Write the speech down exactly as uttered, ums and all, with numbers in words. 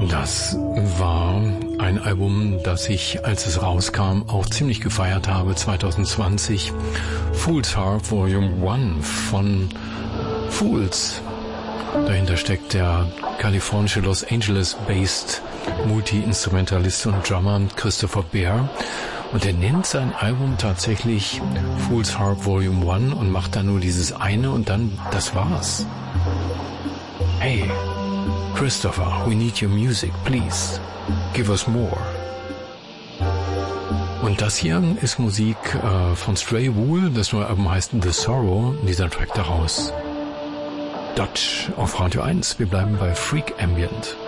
Das war ein Album, das ich, als es rauskam, auch ziemlich gefeiert habe, zwanzig zwanzig. Fool's Harp Volume eins von Fools. Dahinter steckt der kalifornische Los Angeles-based Multi-Instrumentalist und Drummer Christopher Bear. Und er nennt sein Album tatsächlich Fool's Harp Volume eins und macht dann nur dieses eine und dann, das war's. Hey, Christopher, we need your music, please. Give us more. Und das hier ist Musik äh, von Stray Wool, das neue Album heißt The Sorrow, dieser Track daraus. Dutch auf Radio eins, wir bleiben bei Freak Ambient.